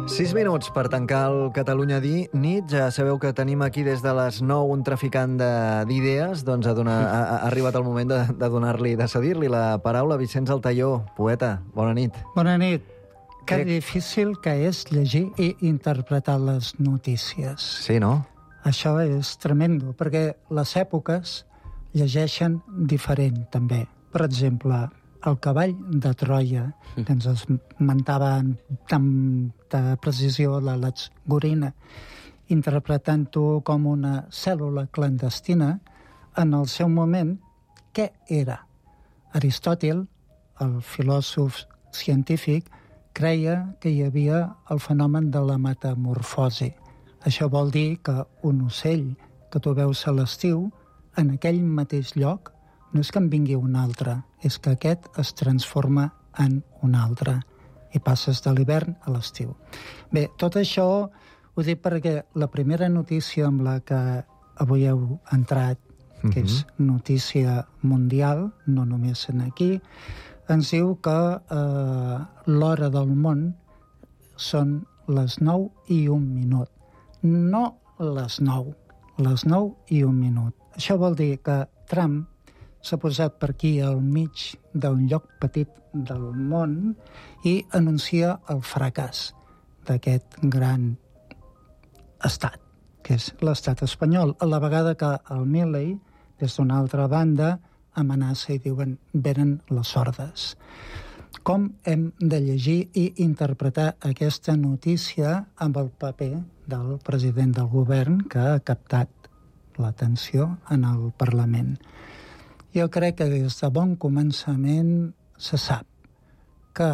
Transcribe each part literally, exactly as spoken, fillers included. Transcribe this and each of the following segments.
Sis minuts per tancar el Catalunya nit. Ja sabeu que tenim aquí des de les nou un traficant d'idees. Doncs ha, donar, ha, ha arribat el moment de, de donar-li, de cedir-li la paraula. Vicenç Altaió, poeta, bona nit. Bona nit. Que Crec... difícil que és llegir i interpretar les notícies. Sí, no? Això és tremendo, perquè les èpoques llegeixen diferent, també. Per exemple, el cavall de Troia, que ens esmentava amb tanta precisió la Lex Gorina, interpretant-ho com una cèl·lula clandestina, en el seu moment, què era? Aristòtil, el filòsof científic, creia que hi havia el fenomen de la metamorfosi. Això vol dir que un ocell que tu veus a l'estiu, en aquell mateix lloc, no és que en vingui un altre, és que aquest es transforma en un altre i passes de l'hivern a l'estiu. Bé, tot això ho dic perquè la primera notícia amb la que avui heu entrat, que mm-hmm. és notícia mundial, no només en aquí, ens diu que eh, l'hora del món són les nou i un minut. No les nou, les nou i un minut. Això vol dir que Trump s'ha posat per aquí al mig d'un lloc petit del món i anuncia el fracàs d'aquest gran estat, que és l'estat espanyol, a la vegada que el Milley, des d'una altra banda, amenaça i diuen venen les sordes. Com hem de llegir i interpretar aquesta notícia amb el paper del president del govern que ha captat l'atenció en el Parlament? Jo crec que des de bon començament se sap que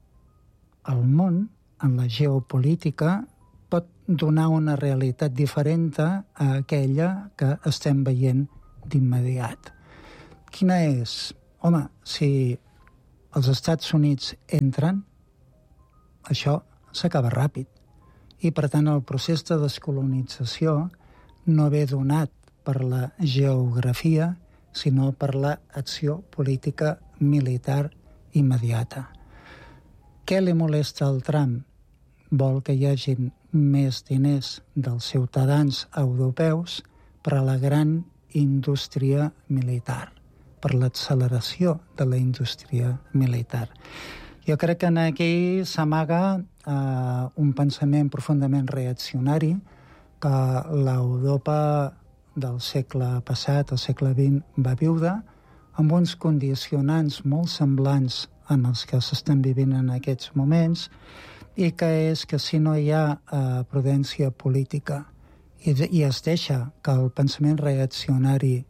el món, en la geopolítica, pot donar una realitat diferent a aquella que estem veient d'immediat. Quina és? Home, si els Estats Units entren, això s'acaba ràpid. I, per tant, el procés de descolonització no ve donat per la geografia, sinó per l'acció política militar immediata. Què li molesta al Trump? Vol que hi hagin més diners dels ciutadans europeus per a la gran indústria militar, per l'acceleració de la indústria militar. Jo crec que aquí s'amaga eh, un pensament profundament reaccionari que l'Europa del segle passat, el segle vint, va viure amb uns condicionants molt semblants en els que s'estan vivint en aquests moments i que és que si no hi ha eh, prudència política i, i es deixa que el pensament reaccionari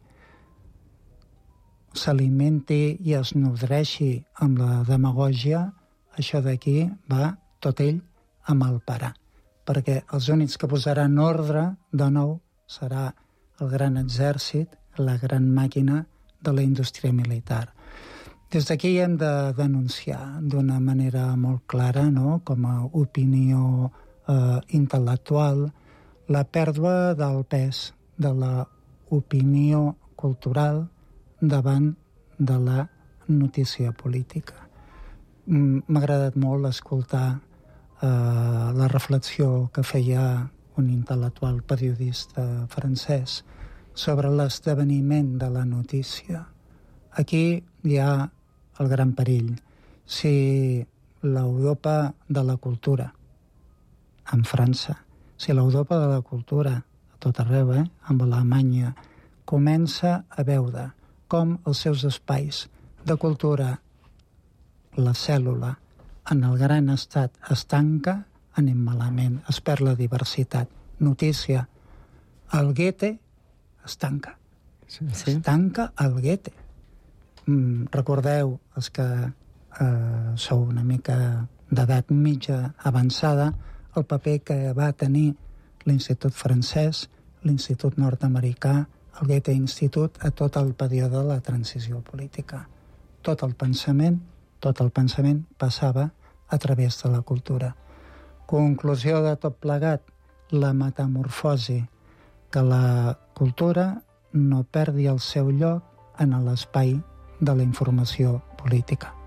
s'alimenti i es nodreixi amb la demagògia, això d'aquí va tot ell a malparar. Perquè els únics que posaran ordre, de nou, serà el gran exèrcit, la gran màquina de la indústria militar. Des d'aquí hem de denunciar d'una manera molt clara, no?, com a opinió eh, intel·lectual, la pèrdua del pes de la opinió cultural davant de la notícia política. M'ha agradat molt escoltar eh, la reflexió que feia un intel·lectual periodista francès sobre l'esdeveniment de la notícia. Aquí hi ha el gran perill. Si l'Europa de la cultura, en França, si l'Europa de la cultura, a tot arreu, eh, amb Alemanya, comença a veure com els seus espais de cultura, la cèl·lula, en el gran estat es tanca, anem malament, es perd la diversitat. Notícia, el Goethe es tanca. Sí. Es tanca el Goethe. Mm, recordeu, els que eh, sou una mica d'edat mitja avançada, el paper que va tenir l'Institut francès, l'Institut nord-americà, el Goethe Institut, a tot el període de la transició política. Tot el pensament, tot el pensament passava a través de la cultura. Conclusió de tot plegat, la metamorfosi, que la cultura no perdi el seu lloc en l'espai de la informació política.